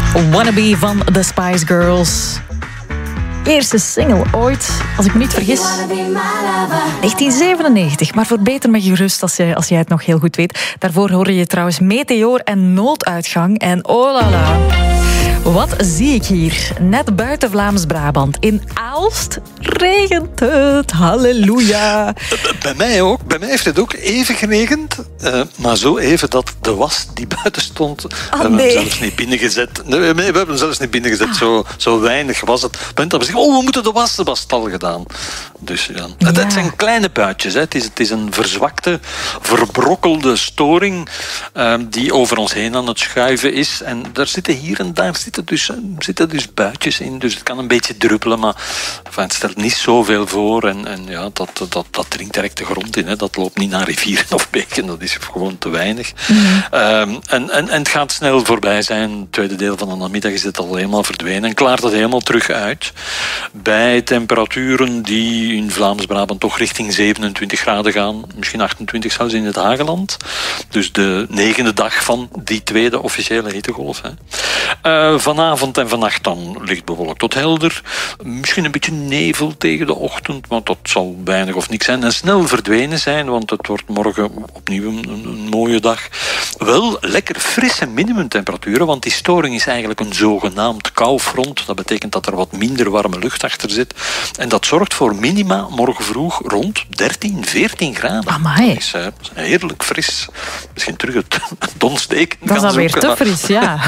Wannabe van The Spice Girls. Eerste single ooit, als ik me niet vergis, 1997. Maar voor beter met gerust als jij het nog heel goed weet. Daarvoor hoor je trouwens Meteor en Nooduitgang. En oh la la. Wat zie ik hier? Net buiten Vlaams-Brabant. In Aalst regent het. Halleluja. Bij mij ook. Bij mij heeft het ook even geregend. Maar zo even dat de was die buiten stond... we hebben hem zelfs niet binnengezet. Nee, we hebben hem zelfs niet binnengezet. Zo weinig was het. We moeten de wassenstal gedaan. Dus ja. Het zijn kleine buitjes. Hè. Het is een verzwakte, verbrokkelde storing die over ons heen aan het schuiven is. En daar zitten hier en daar zitten dus buitjes in. Dus het kan een beetje druppelen, maar het stelt niet zoveel voor. En ja, dat dringt direct de grond in. Hè. Dat loopt niet naar rivieren of beken. Dat is gewoon te weinig. Mm-hmm. En het gaat snel voorbij zijn. Het tweede deel van de namiddag is het al helemaal verdwenen. En klaart het helemaal terug uit. Bij temperaturen die in Vlaams-Brabant toch richting 27 graden gaan. Misschien 28 zelfs in het Hageland. Dus de 9e dag van die tweede officiële hittegolf. Hè. Vanavond en vannacht dan licht bewolkt tot helder. Misschien een beetje nevel tegen de ochtend, maar dat zal weinig of niks zijn. En snel verdwenen zijn, want het wordt morgen opnieuw een mooie dag. Wel lekker frisse minimumtemperaturen, want die storing is eigenlijk een zogenaamd koufront. Dat betekent dat er wat minder warme lucht achter zit. En dat zorgt voor minima morgen vroeg rond 13, 14 graden. Amai. Dat is heerlijk fris. Misschien terug het donsdeken. Dat is alweer te fris, ja.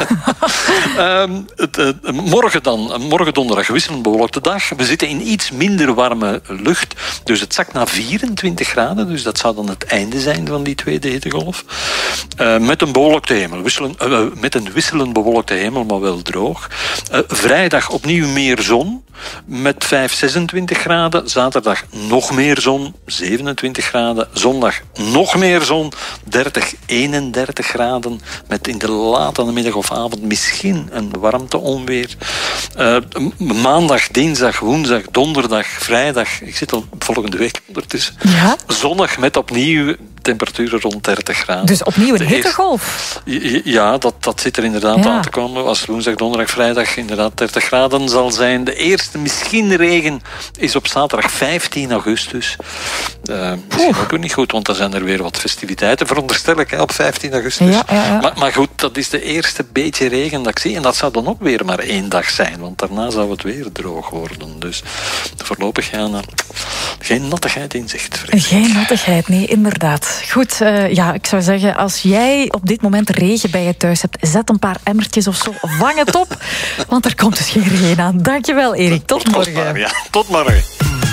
Morgen donderdag wisselend bewolkte dag. We zitten in iets minder warme lucht. Dus het zakt naar 24 graden. Dus dat zou dan het einde zijn van die tweede hittegolf. Met een bewolkte hemel. Met een wisselend bewolkte hemel, maar wel droog. Vrijdag opnieuw meer zon. Met 26 graden. Zaterdag nog meer zon. 27 graden. Zondag nog meer zon. 31 graden. Met in de late middag of avond misschien een warmteonweer. Maandag, dinsdag, woensdag, donderdag, vrijdag. Ik zit al volgende week ondertussen. Ja? Zonnig met opnieuw temperaturen rond 30 graden. Dus opnieuw een hittegolf? Ja, dat zit er inderdaad aan te komen. Als woensdag, donderdag, vrijdag inderdaad 30 graden zal zijn. De eerste misschien regen is op zaterdag 15 augustus. Misschien ook niet goed, want dan zijn er weer wat festiviteiten, veronderstel ik, op 15 augustus. Ja. Maar goed, dat is de eerste beetje regen dat ik zie. En dat zou dan ook weer maar 1 dag zijn, want daarna zou het weer droog worden. Dus voorlopig geen nattigheid in zicht. Geen nattigheid, nee, inderdaad. Goed, ik zou zeggen, als jij op dit moment regen bij je thuis hebt, zet een paar emmertjes of zo, vang het op, want er komt dus geen regen aan. Dankjewel, Erik. Tot morgen. Tot morgen.